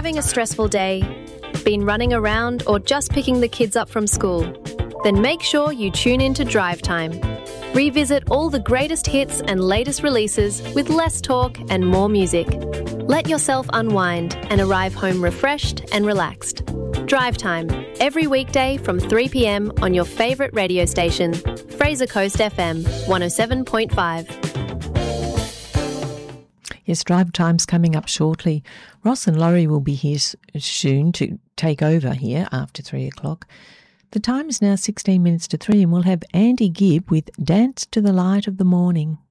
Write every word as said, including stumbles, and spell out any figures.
Having a stressful day? Been running around or just picking the kids up from school? Then make sure you tune in to Drive Time. Revisit all the greatest hits and latest releases with less talk and more music. Let yourself unwind and arrive home refreshed and relaxed. Drive Time, every weekday from three p m on your favourite radio station, Fraser Coast F M one oh seven point five. Yes, Drive Time's coming up shortly. Ross and Laurie will be here soon to take over here after three o'clock. The time is now sixteen minutes to three, and we'll have Andy Gibb with Dance to the Light of the Morning.